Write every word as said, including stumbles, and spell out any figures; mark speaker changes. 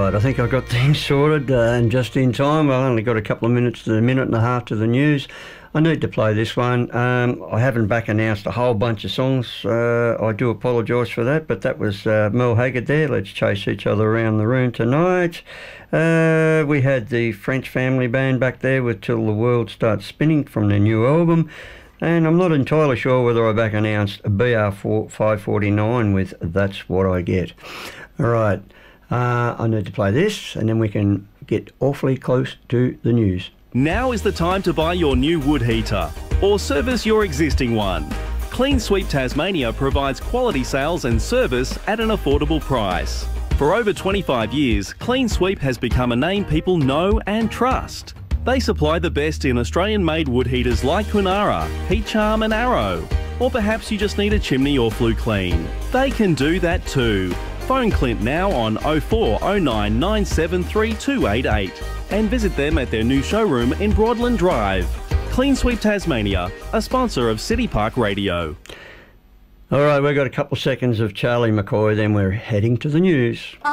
Speaker 1: Right, I think I got things sorted uh, and just in time. I only got a couple of minutes to a minute and a half to the news. I need to play this one. Um, I haven't back announced a whole bunch of songs. Uh, I do apologise for that, but that was uh, Mel Haggard there. Let's chase each other around the room tonight. Uh, we had the French Family Band back there with Till the World Starts Spinning from their new album. And I'm not entirely sure whether I back announced B R five forty-nine with That's What I Get. All right. Uh, I need to play this and then we can get awfully close to the news.
Speaker 2: Now is the time to buy your new wood heater or service your existing one. Clean Sweep Tasmania provides quality sales and service at an affordable price. For over twenty-five years, Clean Sweep has become a name people know and trust. They supply the best in Australian-made wood heaters like Kunara, Heat Charm and Arrow. Or perhaps you just need a chimney or flue clean. They can do that too. Phone Clint now on oh four oh nine nine seven three two eight eight and visit them at their new showroom in Broadland Drive. Clean Sweep Tasmania, a sponsor of City Park Radio.
Speaker 1: All right, we've got a couple of seconds of Charlie McCoy, then we're heading to the news.